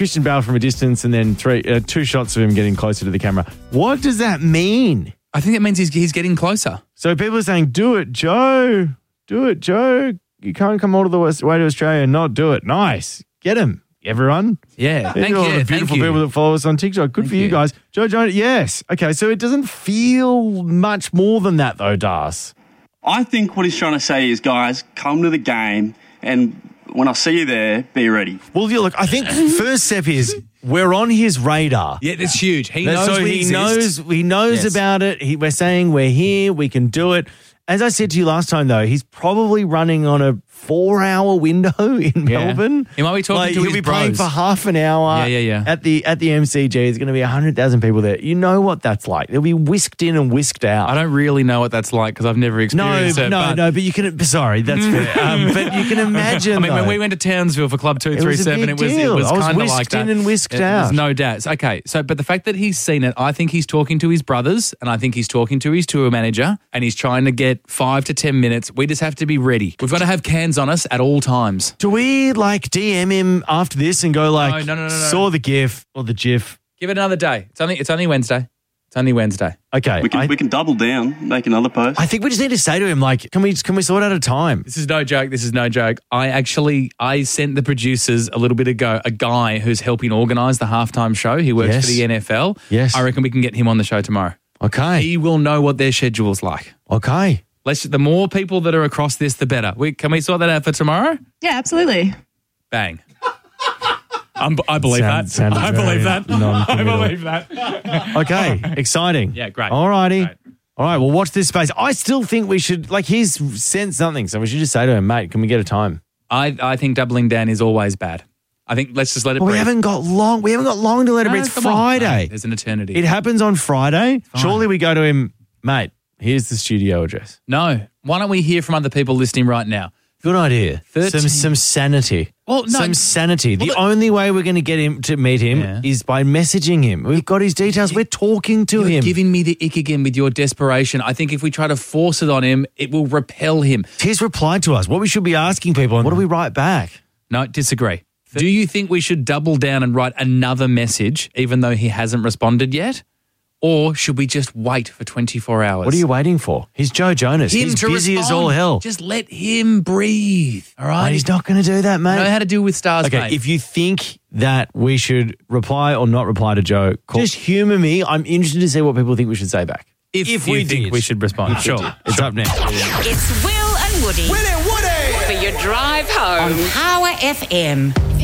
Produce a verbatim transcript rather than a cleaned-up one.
Christian Bale from a distance and then three, uh, two shots of him getting closer to the camera. What does that mean? I think it means he's he's getting closer. So people are saying, do it, Joe. Do it, Joe. You can't come all the way to Australia and not do it. Nice. Get him, everyone. Yeah. Thank Thank all you. the beautiful Thank you. people that follow us on TikTok. Good Thank for you you. guys. Joe Jonas, yes. Okay, so it doesn't feel much more than that though, Das. I think what he's trying to say is, guys, come to the game, and when I see you there, be ready. Well, yeah, look, I think first step is we're on his radar. Yeah, that's huge. He That's- knows so we he exist. knows he knows Yes. about it. He, we're saying we're here, we can do it. As I said to you last time, though, he's probably running on a four-hour window in Yeah. Melbourne. He might be talking like, to he'll his be playing bros. for half an hour. Yeah, yeah, yeah. At the at the M C G, there's going to be a hundred thousand people there. You know what that's like. They'll be whisked in and whisked out. I don't really know what that's like because I've never no, experienced it. no, but no. But you can. Sorry, that's fair. Um, but you can imagine. I mean, when though. we went to Townsville for Club two was three a seven, big it was deal. it was I was kind of whisked like that. in and whisked Yeah, There's out. no doubts. Okay, so but the fact that he's seen it, I think he's talking to his brothers, and I think he's talking to his tour manager, and he's trying to get five to ten minutes. We just have to be ready. We've got to have cans on us at all times. Do we like D M him after this and go like, No, no, no, no, no. saw the GIF or the GIF? Give it another day. It's only it's only Wednesday. It's only Wednesday. Okay, We can I, we can double down, make another post. I think we just need to say to him like, can we can we sort out a time? This is no joke. This is no joke. I actually I sent the producers a little bit ago a guy who's helping organise the halftime show. He works Yes. for the N F L. Yes. I reckon we can get him on the show tomorrow. Okay, He will know what their schedule's like. okay. Let's. The more people that are across this, the better. We, can we sort that out for tomorrow? Yeah, absolutely. Bang. I'm, I believe Sound- that. sounded I very believe that. I non-committal. believe that. Okay, exciting. Yeah, great. All righty. Great. All right, well, watch this space. I still think we should, like, he's sent something, so we should just say to him, mate, can we get a time? I, I think doubling down is always bad. I think let's just let it Well, we breathe. haven't got long. We haven't got long to let it No, breathe. It's come on. Friday. No, there's an eternity. It happens on Friday. Surely we go to him, mate, here's the studio address. no. Why don't we hear from other people listening right now? Good idea. thirteen Some some sanity. Well, no. Some sanity. The Well, look- only way we're going to get him to meet him Yeah. is by messaging him. We've got his details. We're talking to You're him. giving me the ick again with your desperation. I think if we try to force it on him, it will repel him. He's replied to us. What we should be asking people, and what do we write back? No, disagree. Do you think we should double down and write another message even though he hasn't responded yet? Or should we just wait for twenty-four hours? What are you waiting for? He's Joe Jonas. Him He's to busy as respond. all hell. Just let him breathe, all right? Mate, he's not going to do that, mate. I know how to deal with stars, Okay, mate. if you think that we should reply or not reply to Joe, just humour me. I'm interested to see what people think we should say back. if, if you we think did. we should respond. Sure. It's up next. It's Will and Woody. Will and Woody. For your drive home. On Power F M.